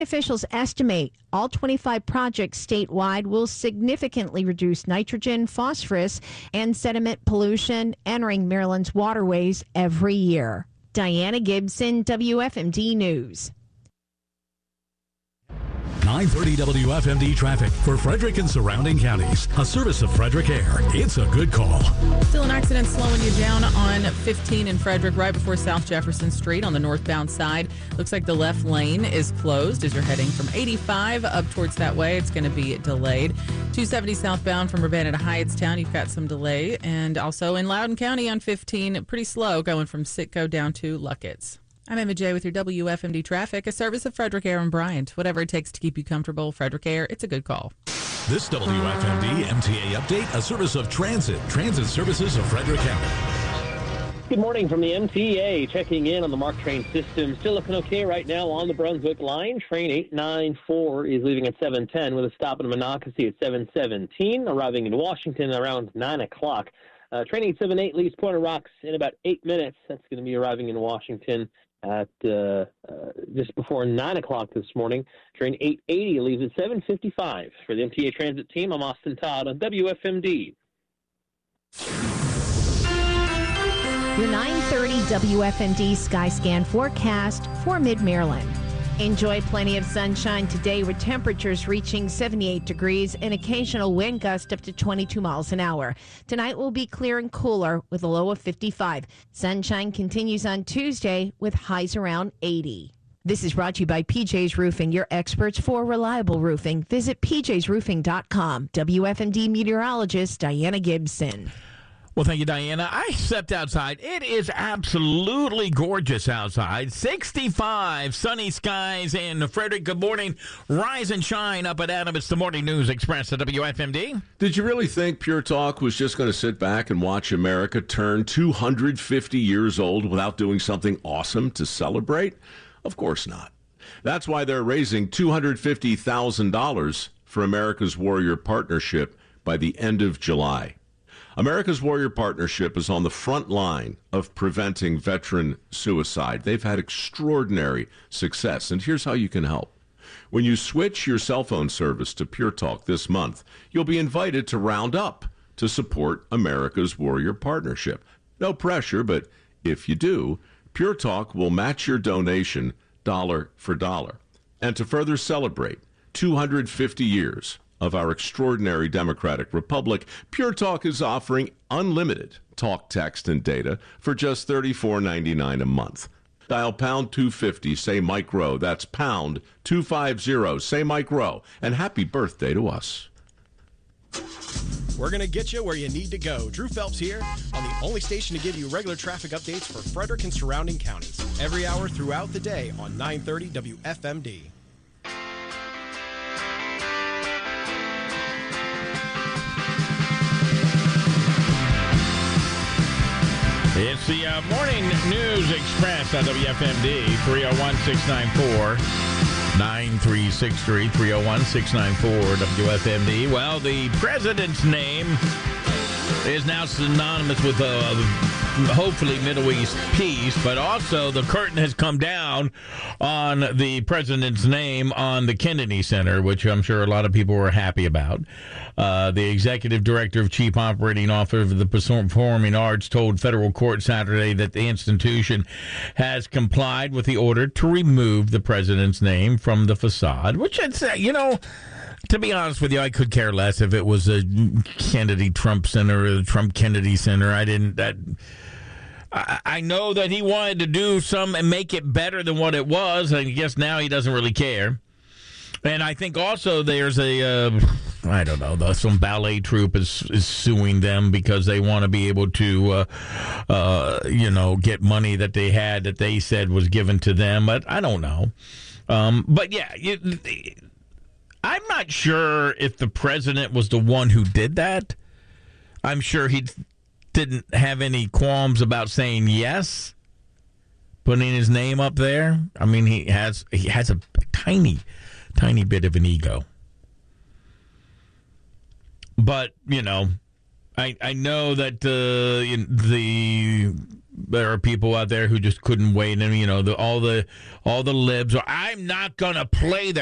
Officials estimate all 25 projects statewide will significantly reduce nitrogen, phosphorus, and sediment pollution entering Maryland's waterways every year. Diana Gibson, WFMD News. 930 WFMD traffic for Frederick and surrounding counties. A service of Frederick Air. It's a good call. Still an accident slowing you down on 15 in Frederick right before South Jefferson Street on the northbound side. Looks like the left lane is closed as you're heading from 85 up towards that way. It's going to be delayed. 270 southbound from Urbana to Hyattstown. You've got some delay. And also in Loudoun County on 15, pretty slow going from Sitco down to Luckett's. I'm Emma J. with your WFMD traffic, a service of Frederick Air and Bryant. Whatever it takes to keep you comfortable, Frederick Air, it's a good call. This WFMD MTA update, a service of Transit Services of Frederick County. Good morning from the MTA, checking in on the MARC train system. Still looking okay right now on the Brunswick line. Train 894 is leaving at 7:10 with a stop in Monocacy at 7:17, arriving in Washington around 9 o'clock. Train 878 leaves Pointer Rocks in about 8 minutes. That's going to be arriving in Washington at just before 9 o'clock this morning. Train 880 leaves at 7:55. For the MTA Transit team, I'm Austin Todd on WFMD. Your 930 WFMD Skyscan forecast for Mid-Maryland. Enjoy plenty of sunshine today with temperatures reaching 78 degrees and occasional wind gust up to 22 miles an hour. Tonight will be clear and cooler with a low of 55. Sunshine continues on Tuesday with highs around 80. This is brought to you by PJ's Roofing, your experts for reliable roofing. Visit pjsroofing.com. WFMD meteorologist Diana Gibson. Well, thank you, Diana. I stepped outside. It is absolutely gorgeous outside. 65, sunny skies in Frederick. Good morning. Rise and shine up at Adam. It's the Morning News Express at WFMD. Did you really think Pure Talk was just going to sit back and watch America turn 250 years old without doing something awesome to celebrate? Of course not. That's why they're raising $250,000 for America's Warrior Partnership by the end of July. America's Warrior Partnership is on the front line of preventing veteran suicide. They've had extraordinary success, and here's how you can help. When you switch your cell phone service to Pure Talk this month, you'll be invited to round up to support America's Warrior Partnership. No pressure, but if you do, Pure Talk will match your donation dollar for dollar. And to further celebrate 250 years of our extraordinary democratic republic, Pure Talk is offering unlimited talk, text, and data for just $34.99 a month. Dial pound 250, say Mike Rowe. That's pound 250, say Mike Rowe. And happy birthday to us. We're going to get you where you need to go. Drew Phelps here on the only station to give you regular traffic updates for Frederick and surrounding counties. Every hour throughout the day on 930 WFMD. It's the Morning News Express on WFMD, 301-694-9363, 301-694 WFMD. Well, the president's name is now synonymous with hopefully Middle East peace, but also the curtain has come down on the president's name on the Kennedy Center, which I'm sure a lot of people were happy about. The executive director of Chief Operating Officer of the Performing Arts told federal court Saturday that the institution has complied with the order to remove the president's name from the facade, which it's, to be honest with you, I could care less if it was a Kennedy-Trump Center or the Trump-Kennedy Center. I know that he wanted to do some and make it better than what it was. I guess now he doesn't really care. And I think also there's some ballet troupe is suing them because they want to be able to, get money that they had that they said was given to them. But I don't know. But yeah, I'm not sure if the president was the one who did that. I'm sure he didn't have any qualms about saying yes, putting his name up there. I mean, he has a tiny bit of an ego. But, I know that the there are people out there who just couldn't wait, and all the libs are, I'm not gonna play